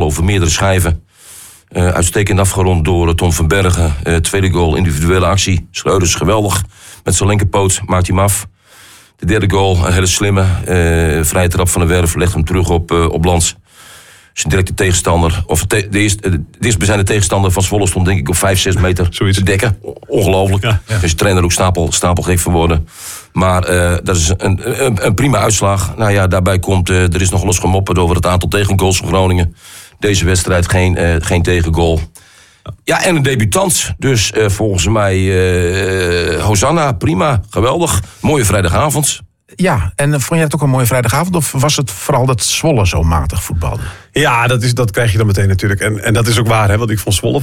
over meerdere schijven. Uitstekend afgerond door Tom van Bergen. Tweede goal, individuele actie. Schreuders geweldig. Met zijn linkerpoot maakt hij hem af. De derde goal, een hele slimme. Vrije trap van de Werf, legt hem terug op Lans. Zijn directe tegenstander, of de eerstbijzijnde tegenstander van Zwolle stond denk ik op 5-6 meter te dekken. Ongelooflijk. Ja. Dus de trainer ook stapelgek van worden. Maar dat is een prima uitslag. Nou ja, daarbij komt, er is nog los gemopperd over het aantal tegengoals van Groningen. Deze wedstrijd geen tegengoal. Ja, en een debutant. Dus volgens mij Hosanna, prima, geweldig. Mooie vrijdagavond. Ja, en vond jij het ook een mooie vrijdagavond? Of was het vooral dat Zwolle zo matig voetbalde? Ja, dat krijg je dan meteen natuurlijk. En dat is ook waar, hè? Want ik vond Zwolle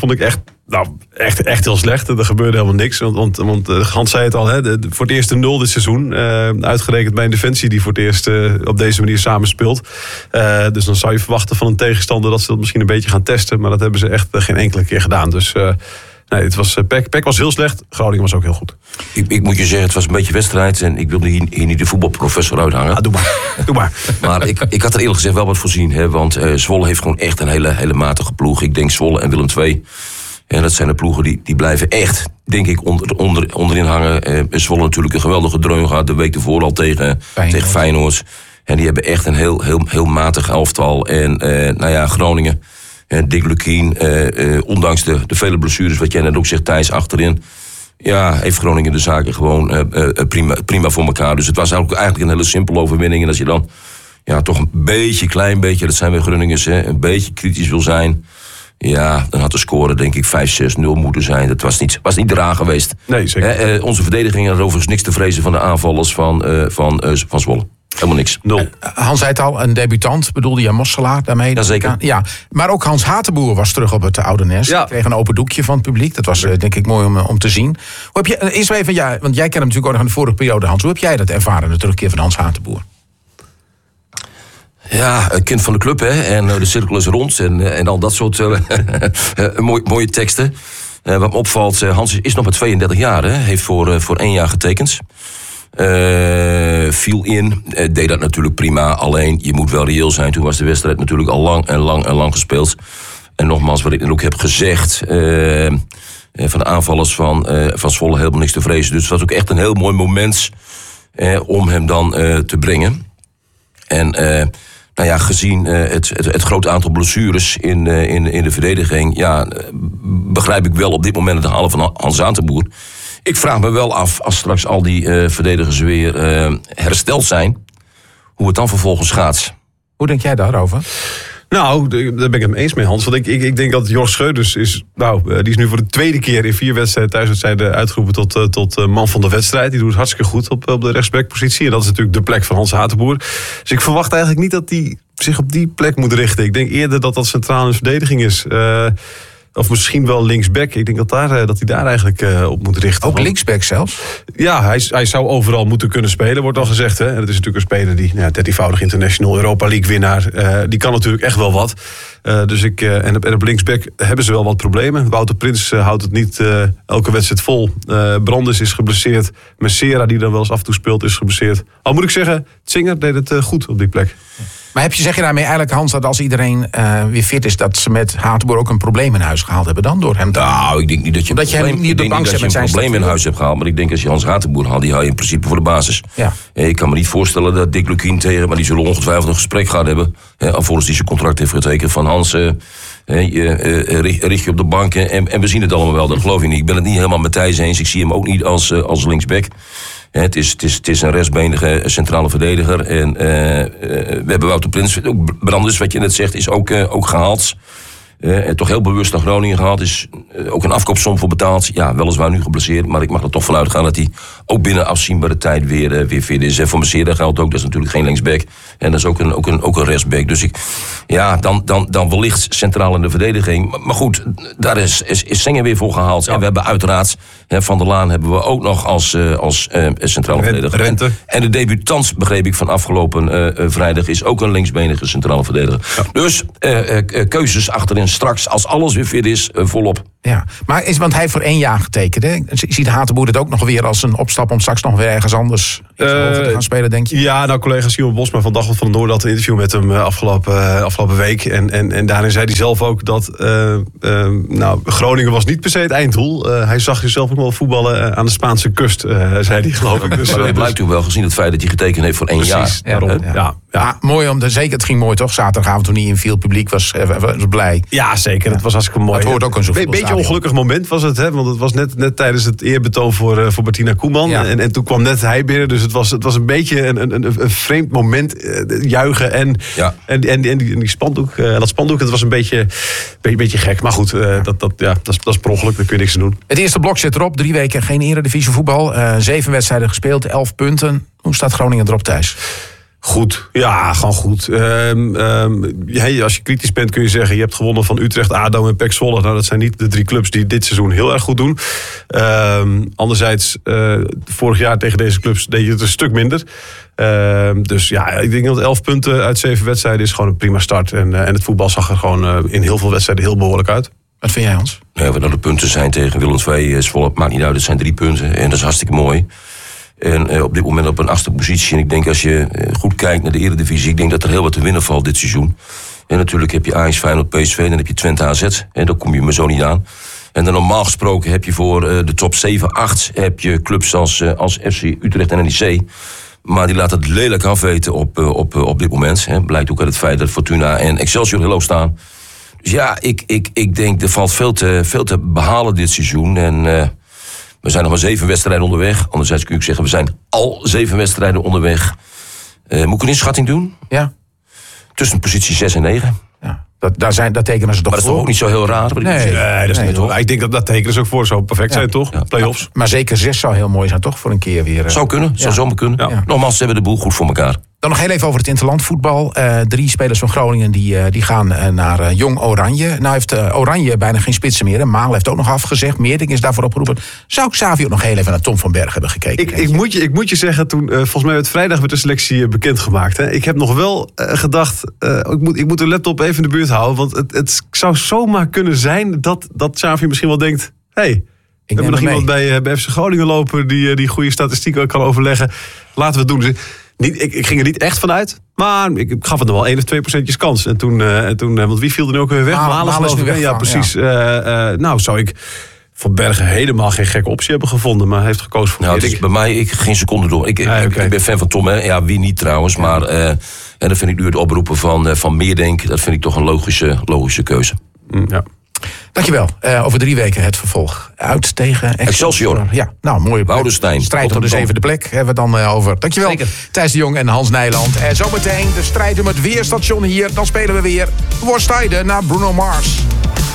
echt heel slecht. Er gebeurde helemaal niks. Want Hans zei het al, hè? Voor het eerst 0 dit seizoen. Uitgerekend bij een defensie die voor het eerst op deze manier samenspeelt. Dus dan zou je verwachten van een tegenstander dat ze dat misschien een beetje gaan testen. Maar dat hebben ze echt geen enkele keer gedaan. Dus nee, het was, PEC was heel slecht. Groningen was ook heel goed. Ik moet je zeggen, het was een beetje wedstrijd. En ik wilde hier niet de voetbalprofessor uithangen. Ah, doe maar. Maar ik had er eerlijk gezegd wel wat voorzien. Hè, want Zwolle heeft gewoon echt een hele matige ploeg. Ik denk Zwolle en Willem II. En dat zijn de ploegen die blijven echt, denk ik, onderin hangen. Zwolle natuurlijk een geweldige dreun gehad. De week ervoor al tegen Feyenoord. En die hebben echt een heel matig elftal. En Groningen... Dick Lukien, ondanks de vele blessures, wat jij net ook zegt, Thijs, achterin. Ja, heeft Groningen de zaken gewoon prima voor elkaar. Dus het was eigenlijk een hele simpele overwinning. En als je dan toch een klein beetje, dat zijn we Groningers, een beetje kritisch wil zijn. Ja, dan had de score denk ik 5-6-0 moeten zijn. Dat was niet raar geweest. Nee, zeker. Onze verdediging had overigens niks te vrezen van de aanvallers van Zwolle. Helemaal niks. 0. Hans zei het al, een debutant, bedoelde je Mosselaar daarmee? Jazeker. Ja, maar ook Hans Hatenboer was terug op het oude nest. Ja. Kreeg een open doekje van het publiek. Dat was denk ik mooi om te zien. Hoe heb je, eerst even, want jij kent hem natuurlijk ook nog in de vorige periode, Hans. Hoe heb jij dat ervaren, de terugkeer van Hans Hatenboer? Ja, een kind van de club, hè. En de cirkel is rond en al dat soort mooie teksten. Wat me opvalt, Hans is nog maar 32 jaar, hè. Heeft voor 1 jaar getekend. Viel in, deed dat natuurlijk prima. Alleen, je moet wel reëel zijn. Toen was de wedstrijd natuurlijk al lang gespeeld. En nogmaals, wat ik dan ook heb gezegd... van de aanvallers van Zwolle helemaal niks te vrezen. Dus het was ook echt een heel mooi moment... om hem dan te brengen. En gezien het grote aantal blessures in de verdediging... ja, begrijp ik wel op dit moment het halen van Hans Hatenboer... Ik vraag me wel af, als straks al die verdedigers weer hersteld zijn... hoe het dan vervolgens gaat. Hoe denk jij daarover? Nou, daar ben ik het mee eens mee, Hans. Want ik denk dat Jorg Schreuders is... die is nu voor de 2e keer in 4 wedstrijden thuiswedstrijden uitgeroepen tot man van de wedstrijd. Die doet het hartstikke goed op de rechtsbackpositie. En dat is natuurlijk de plek van Hans Hatenboer. Dus ik verwacht eigenlijk niet dat hij zich op die plek moet richten. Ik denk eerder dat centraal in de verdediging is... Of misschien wel linksback. Ik denk dat hij daar eigenlijk op moet richten. Ook linksback zelfs? Ja, hij zou overal moeten kunnen spelen, wordt al gezegd. Hè? En het is natuurlijk een speler die 13-voudig international Europa League winnaar. Die kan natuurlijk echt wel wat. En op linksback hebben ze wel wat problemen. Wouter Prins houdt het niet elke wedstrijd vol. Brandes is geblesseerd. Messera, die dan wel eens af en toe speelt, is geblesseerd. Al moet ik zeggen, Zinger deed het goed op die plek. Maar zeg je daarmee eigenlijk, Hans, dat als iedereen weer fit is... dat ze met Hatenboer ook een probleem in huis gehaald hebben dan door hem? Nou, ik denk niet dat je een probleem in huis hebt gehaald. Maar ik denk als je Hans Hatenboer haalt, die haal je in principe voor de basis. Ja. Ik kan me niet voorstellen dat Dick Lukien tegen... maar die zullen ongetwijfeld een gesprek gaan hebben... alvorens die zijn contract heeft getekend van Hans... richt je op de bank en we zien het allemaal wel, dat geloof ik niet. Ik ben het niet helemaal met Thijs eens. Ik zie hem ook niet als linksback. Het is een rechtsbenige centrale verdediger. En we hebben Wouter Prins, ook Brandes, wat je net zegt, is ook gehaald. Toch heel bewust naar Groningen gehaald. Is ook een afkoopsom voor betaald. Ja, weliswaar nu geblesseerd, maar ik mag er toch vanuit gaan dat hij ook binnen afzienbare tijd weer fit is. En voor Messera geldt ook, dat is natuurlijk geen linksback. En dat is ook een rechtsback. Dus dan wellicht centraal in de verdediging. Maar goed, daar is Senger weer voor gehaald. Ja. En we hebben uiteraard Van der Laan hebben we ook nog als centrale verdediger. Rente. En de debutant, begreep ik van afgelopen vrijdag, is ook een linksbenige centrale verdediger. Ja. Dus keuzes achterin straks, als alles weer fit is, volop. Ja, maar want hij heeft voor 1 jaar getekend. Hè? Ziet Hatenboer het ook nog weer als een opstap om straks nog weer ergens anders te gaan spelen, denk je? Ja, nou, collega Simon Bosma van Dagblad van de Noord had een interview met hem afgelopen week. En daarin zei hij zelf ook dat Groningen was niet per se het einddoel. Hij zag zichzelf ook wel voetballen aan de Spaanse kust, zei hij, geloof ik. Dus, maar dat blijkt natuurlijk wel gezien het feit dat hij getekend heeft voor 1 jaar. Daarom, ja. Mooi zeker, het ging mooi toch? Zaterdagavond toen hij inviel, het publiek was blij. Ja, zeker. Het was hartstikke mooi. Het hoort ook een zo'n beetje ongelukkig moment was het, hè? Want het was net tijdens het eerbetoon voor Martina Koeman. Ja. En toen kwam net hij binnen, dus het was een beetje een vreemd moment. Juichen en die spandoek, dat spandoek, het was een beetje gek. Maar goed, dat is per ongeluk, daar kun je niks aan doen. Het eerste blok zit erop, 3 weken geen eredivisie voetbal. 7 wedstrijden gespeeld, 11 punten. Hoe staat Groningen erop, Thijs? Goed, ja, gewoon goed. Als je kritisch bent kun je zeggen, je hebt gewonnen van Utrecht, ADO en PEC Zwolle. Nou, dat zijn niet de 3 clubs die dit seizoen heel erg goed doen. Anderzijds, vorig jaar tegen deze clubs deed je het een stuk minder. Dus ja, ik denk dat 11 punten uit 7 wedstrijden is gewoon een prima start. En het voetbal zag er gewoon in heel veel wedstrijden heel behoorlijk uit. Wat vind jij, Hans? Ja, wat de punten zijn tegen Willem II, Zwolle, maakt niet uit. Het zijn 3 punten en dat is hartstikke mooi. En op dit moment op een 8e positie. En ik denk als je goed kijkt naar de Eredivisie, ik denk dat er heel wat te winnen valt dit seizoen. En natuurlijk heb je Ajax, Feyenoord, PSV, en dan heb je Twente, AZ. En daar kom je maar zo niet aan. En dan normaal gesproken heb je voor de top 7, 8 heb je clubs als FC Utrecht en NEC. Maar die laten het lelijk afweten op dit moment. Hè. Blijkt ook uit het feit dat Fortuna en Excelsior heel hoog staan. Dus ja, ik denk er valt veel te behalen dit seizoen. En we zijn nog maar 7 wedstrijden onderweg. Anderzijds kun je ook zeggen, we zijn al 7 wedstrijden onderweg. Moet ik een inschatting doen? Ja. Tussen positie 6 en 9. Ja. Daar tekenen ze toch voor. Maar dat is toch ook niet zo heel raar? Nee, dat is niet toch. Ik denk dat tekenen ze ook voor zo perfect zijn, toch? Ja. Play-offs. Maar zeker 6 zou heel mooi zijn, toch? Voor een keer weer. Zou kunnen, zou zomaar kunnen. Ja. Nogmaals, ze hebben de boel goed voor elkaar. Dan nog heel even over het interlandvoetbal. 3 spelers van Groningen die gaan naar Jong Oranje. Nou heeft Oranje bijna geen spitsen meer. En Maal heeft ook nog afgezegd. Meerding is daarvoor opgeroepen. Zou Xavi ook nog heel even naar Tom van Berg hebben gekeken? Ik moet je zeggen, toen volgens mij werd vrijdag werd de selectie bekendgemaakt. Hè. Ik heb nog wel gedacht, ik moet de laptop even in de buurt houden. Want het zou zomaar kunnen zijn dat Xavi misschien wel denkt, hey, we hebben nog iemand bij FC Groningen lopen die goede statistieken kan overleggen. Laten we het doen. Dus ik ging er niet echt van uit, maar ik gaf het nog wel 1 of 2% kans. En toen want wie viel er nu ook weer weg? Malen is nu weg. Ja, precies. Nou, zou ik Van Bergen helemaal geen gekke optie hebben gevonden, maar hij heeft gekozen voor het is bij mij geen seconde door. Ik ben fan van Tom, hè? Ja, wie niet trouwens, maar en dan vind ik nu het oproepen van Meerdink, dat vind ik toch een logische keuze. Ja. Dankjewel. Over 3 weken het vervolg. Uit tegen Excelsior. Ja, nou, mooie Woudenstein. Strijd om de 7e plek hebben we dan over. Dankjewel. Zeker. Thijs de Jong en Hans Nijland. En zometeen de strijd om het weerstation hier. Dan spelen we weer Worstijden naar Bruno Mars.